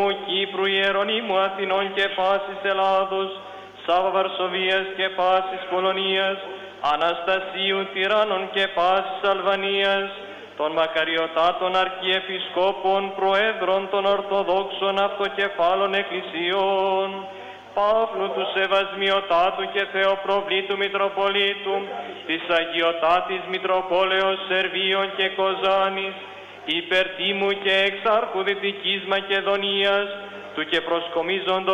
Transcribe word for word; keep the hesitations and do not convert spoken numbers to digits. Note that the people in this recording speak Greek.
Κύπρου, Ιερονίμου, Αθηνών και πάσης Ελλάδος, Σάβα Βαρσοβίας και πάσης Πολωνίας, Αναστασίου τυράννων και πάσης Αλβανίας, των μακαριωτάτων αρχιεπισκόπων, προέδρων των Ορθοδόξων αυτοκεφάλων εκκλησιών, Παύλου του Σεβασμιωτάτου και Θεοπροβλήτου Μητροπολίτου, της Αγιωτάτης Μητροπόλεως Σερβίων και Κοζάνης, υπερτίμου και εξάρχου Δυτικής Μακεδονίας, του και προσκομίζοντος